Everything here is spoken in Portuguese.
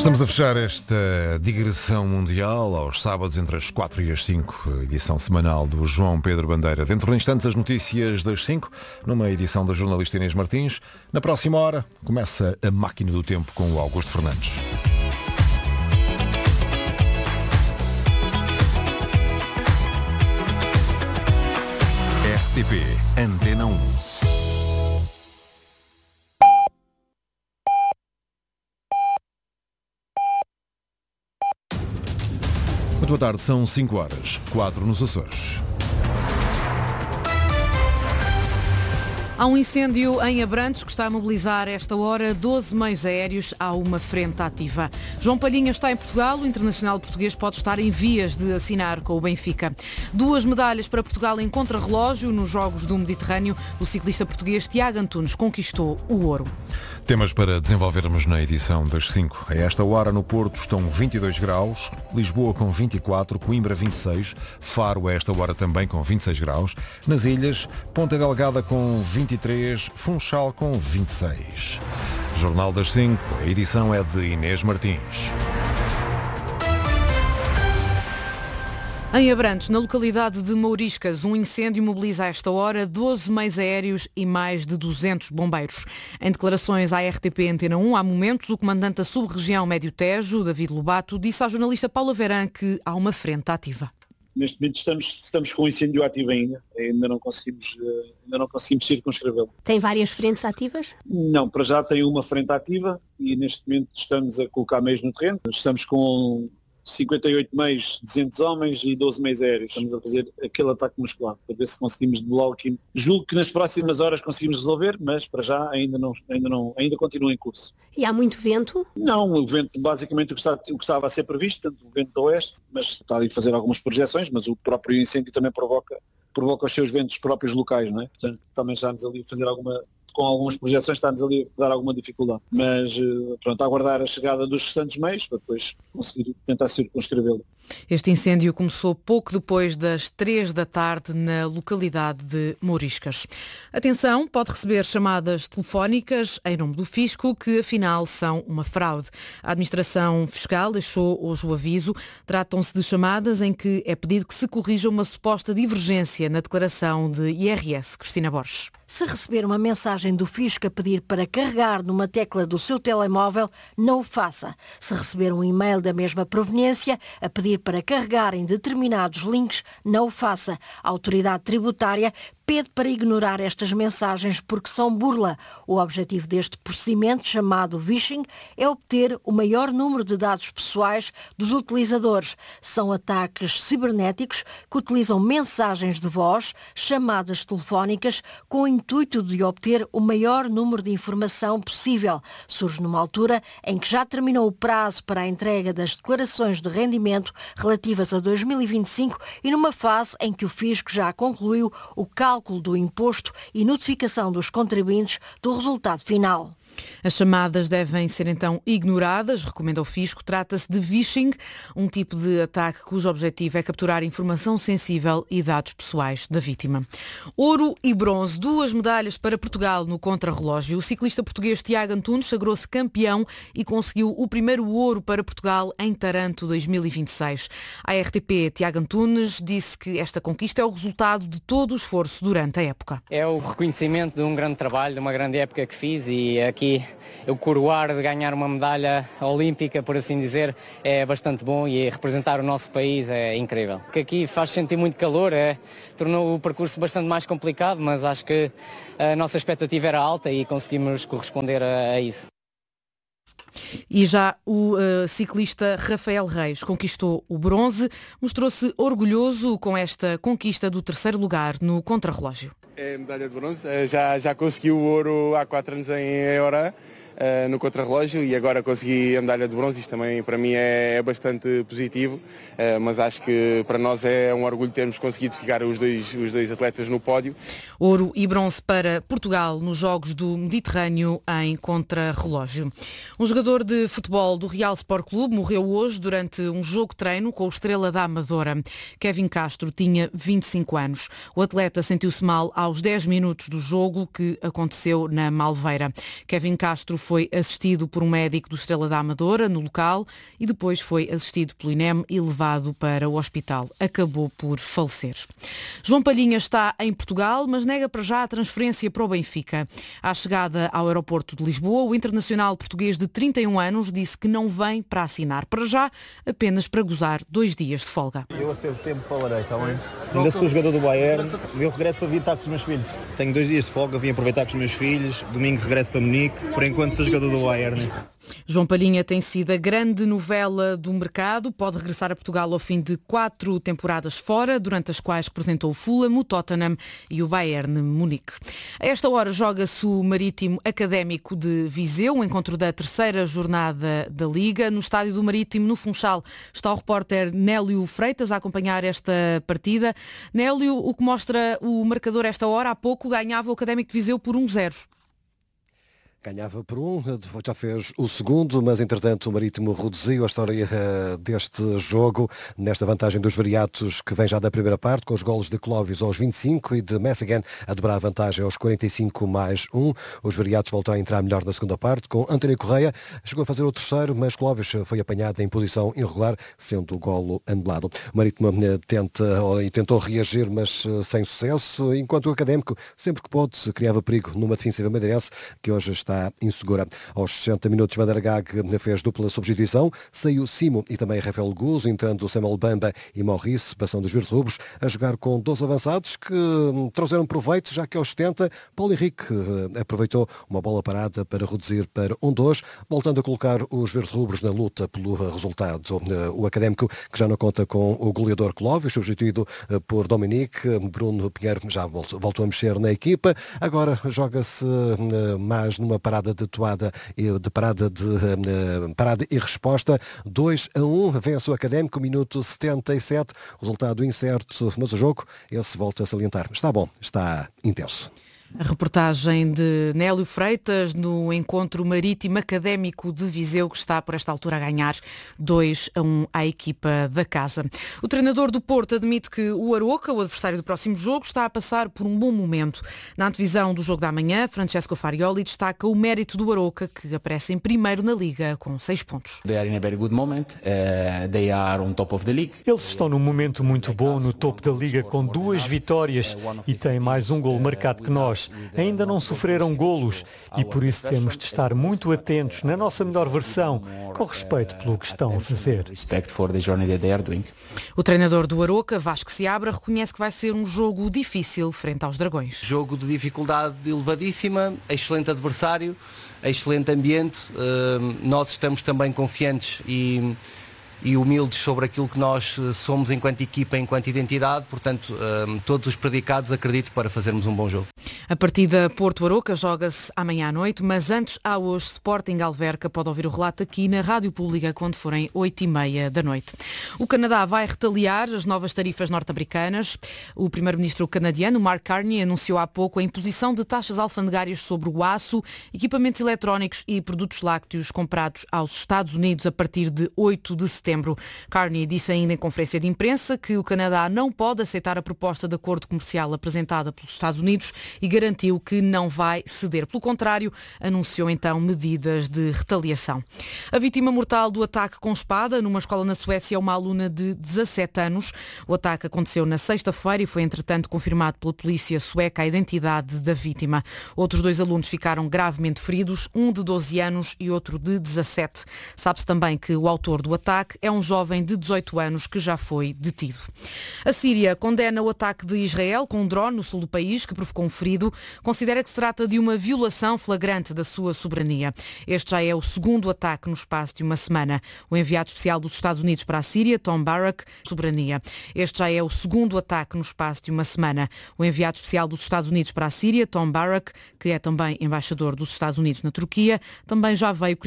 Estamos a fechar esta digressão mundial aos sábados entre as 4 e as 5, edição semanal do João Pedro Bandeira. Dentro de instantes as notícias das 5, numa edição da jornalista Inês Martins. Na próxima hora começa a Máquina do Tempo com o Augusto Fernandes. RTP Antena 1. Muito boa tarde, são 5 horas, 4 nos Açores. Há um incêndio em Abrantes que está a mobilizar a esta hora 12 meios aéreos a uma frente ativa. João Palhinha está em Portugal, o internacional português pode estar em vias de assinar com o Benfica. 2 medalhas para Portugal em contrarrelógio nos Jogos do Mediterrâneo. O ciclista português Tiago Antunes conquistou o ouro. Temas para desenvolvermos na edição das 5. A esta hora no Porto estão 22 graus, Lisboa com 24, Coimbra 26, Faro a esta hora também com 26 graus, nas ilhas, Ponta Delgada com 23, Funchal com 26. Jornal das 5, a edição é de Inês Martins. Em Abrantes, na localidade de Mouriscas, um incêndio mobiliza a esta hora 12 meios aéreos e mais de 200 bombeiros. Em declarações à RTP Antena 1, há momentos, o comandante da sub-região Médio Tejo, David Lobato, disse à jornalista Paula Verã que há uma frente ativa. Neste momento estamos com um incêndio ativo ainda não conseguimos circunscrevê-lo. Tem várias frentes ativas? Não, para já tem uma frente ativa e neste momento estamos a colocar meios no terreno. Estamos com 58 meios, 200 homens e 12 meios aéreos. Estamos a fazer aquele ataque muscular para ver se conseguimos debelar aqui. Julgo que nas próximas horas conseguimos resolver, mas para já ainda continua em curso. E há muito vento? Não, o vento basicamente o que estava a ser previsto, tanto o vento do oeste, mas está ali a fazer algumas projeções, mas o próprio incêndio também provoca os seus ventos próprios locais, não é? Portanto, também estamos ali a fazer com algumas projeções está-nos ali a dar alguma dificuldade. Mas, pronto, a aguardar a chegada dos restantes meios para depois conseguir tentar circunscrevê-lo. Este incêndio começou pouco depois das 3 da tarde na localidade de Mouriscas. Atenção, pode receber chamadas telefónicas em nome do Fisco que afinal são uma fraude. A Administração Fiscal deixou hoje o aviso. Tratam-se de chamadas em que é pedido que se corrija uma suposta divergência na declaração de IRS. Cristina Borges. Se receber uma mensagem do Fisco a pedir para carregar numa tecla do seu telemóvel, não o faça. Se receber um e-mail da mesma proveniência a pedir para carregar em determinados links, não o faça. A autoridade tributária pede para ignorar estas mensagens porque são burla. O objetivo deste procedimento, chamado phishing, é obter o maior número de dados pessoais dos utilizadores. São ataques cibernéticos que utilizam mensagens de voz, chamadas telefónicas, com o intuito de obter o maior número de informação possível. Surge numa altura em que já terminou o prazo para a entrega das declarações de rendimento relativas a 2025 e numa fase em que o Fisco já concluiu o cálculo do imposto e notificação dos contribuintes do resultado final. As chamadas devem ser então ignoradas, recomenda o Fisco. Trata-se de phishing, um tipo de ataque cujo objetivo é capturar informação sensível e dados pessoais da vítima. Ouro e bronze, 2 medalhas para Portugal no contrarrelógio. O ciclista português Tiago Antunes sagrou-se campeão e conseguiu o primeiro ouro para Portugal em Taranto 2026. À RTP, Tiago Antunes disse que esta conquista é o resultado de todo o esforço durante a época. É o reconhecimento de um grande trabalho, de uma grande época que fiz e aqui eu coroar de ganhar uma medalha olímpica, por assim dizer, é bastante bom e representar o nosso país é incrível. Que aqui faz sentir muito calor, tornou o percurso bastante mais complicado, mas acho que a nossa expectativa era alta e conseguimos corresponder a isso. E já o ciclista Rafael Reis conquistou o bronze, mostrou-se orgulhoso com esta conquista do 3º lugar no contrarrelógio. É medalha de bronze, já consegui o ouro há 4 anos em Oran, no contrarrelógio, e agora consegui a medalha de bronze. Isto também para mim é bastante positivo, mas acho que para nós é um orgulho termos conseguido ficar os dois atletas no pódio. Ouro e bronze para Portugal nos Jogos do Mediterrâneo em contrarrelógio. Um jogador de futebol do Real Sport Clube morreu hoje durante um jogo-treino com o Estrela da Amadora. Kevin Castro tinha 25 anos. O atleta sentiu-se mal aos 10 minutos do jogo que aconteceu na Malveira. Kevin Castro foi foi assistido por um médico do Estrela da Amadora no local e depois foi assistido pelo INEM e levado para o hospital. Acabou por falecer. João Palhinha está em Portugal, mas nega para já a transferência para o Benfica. À chegada ao aeroporto de Lisboa, o internacional português de 31 anos disse que não vem para assinar para já, apenas para gozar 2 dias de folga. Eu a seu tempo falarei, está bem? Ainda sou jogador do Bayern, eu regresso para vir estar com os meus filhos. Tenho 2 dias de folga, vim aproveitar com os meus filhos, domingo regresso para Munique, por enquanto sou jogador do Bayern. João Palhinha tem sido a grande novela do mercado, pode regressar a Portugal ao fim de 4 temporadas fora, durante as quais representou o Fulham, o Tottenham e o Bayern Munique. A esta hora joga-se o Marítimo Académico de Viseu, um encontro da 3ª jornada da Liga. No estádio do Marítimo, no Funchal, está o repórter Nélio Freitas a acompanhar esta partida. Nélio, o que mostra o marcador a esta hora, há pouco ganhava o Académico de Viseu por 1-0. Ganhava por 1, já fez o segundo, mas entretanto o Marítimo reduziu a história deste jogo, nesta vantagem dos variatos que vem já da primeira parte, com os golos de Clóvis aos 25 e de Messigan a dobrar a vantagem aos 45 mais 1. Os variatos voltaram a entrar melhor na segunda parte, com António Correia, chegou a fazer o terceiro, mas Clóvis foi apanhado em posição irregular, sendo o golo anulado. O Marítimo tentou reagir, mas sem sucesso, enquanto o Académico, sempre que pôde, criava perigo numa defensiva madeirense, que hoje está insegura. Aos 60 minutos, Van der Gaag fez dupla substituição, saiu Simo e também Rafael Guz, entrando Samuel Bamba e Maurice, passando os verde-rubros, a jogar com 12 avançados que trouxeram proveito, já que aos 70, Paulo Henrique aproveitou uma bola parada para reduzir para 1-2, voltando a colocar os verde-rubros na luta pelo resultado. O Académico, que já não conta com o goleador Clóvis, substituído por Dominique, Bruno Pinheiro já voltou a mexer na equipa, agora joga-se mais numa parada de toada de parada e resposta. 2-1, vence o Académico, minuto 77, resultado incerto, mas o jogo, esse volta a salientar. Está bom, está intenso. A reportagem de Nélio Freitas no encontro Marítimo Académico de Viseu, que está por esta altura a ganhar 2-1 à equipa da casa. O treinador do Porto admite que o Aroca, o adversário do próximo jogo, está a passar por um bom momento. Na antevisão do jogo da manhã, Francesco Farioli destaca o mérito do Aroca, que aparece em primeiro na Liga com 6 pontos. Eles estão num momento muito bom no topo da Liga com 2 vitórias e têm mais um golo marcado que nós. Ainda não sofreram golos e por isso temos de estar muito atentos na nossa melhor versão, com respeito pelo que estão a fazer. O treinador do Aroca, Vasco Seabra, reconhece que vai ser um jogo difícil frente aos Dragões. Jogo de dificuldade elevadíssima, excelente adversário, excelente ambiente. Nós estamos também confiantes e humildes sobre aquilo que nós somos enquanto equipa, enquanto identidade, portanto, todos os predicados acredito para fazermos um bom jogo. A partida Porto-Aroca joga-se amanhã à noite, mas antes há hoje Sporting Alverca. Pode ouvir o relato aqui na Rádio Pública quando forem 8h30 da noite. O Canadá vai retaliar as novas tarifas norte-americanas. O primeiro-ministro canadiano, Mark Carney, anunciou há pouco a imposição de taxas alfandegárias sobre o aço, equipamentos eletrónicos e produtos lácteos comprados aos Estados Unidos a partir de 8 de setembro. Carney disse ainda em conferência de imprensa que o Canadá não pode aceitar a proposta de acordo comercial apresentada pelos Estados Unidos e garantiu que não vai ceder. Pelo contrário, anunciou então medidas de retaliação. A vítima mortal do ataque com espada numa escola na Suécia é uma aluna de 17 anos. O ataque aconteceu na sexta-feira e foi entretanto confirmado pela polícia sueca a identidade da vítima. Outros 2 alunos ficaram gravemente feridos, um de 12 anos e outro de 17. Sabe-se também que o autor do ataque é um jovem de 18 anos que já foi detido. A Síria condena o ataque de Israel com um drone no sul do país que provocou um ferido. Considera que se trata de uma violação flagrante da sua soberania. Este já é o segundo ataque no espaço de uma semana. O enviado especial dos Estados Unidos para a Síria, Tom Barrack, soberania. Este já é o segundo ataque no espaço de uma semana. O enviado especial dos Estados Unidos para a Síria, Tom Barrack, que é também embaixador dos Estados Unidos na Turquia, também já veio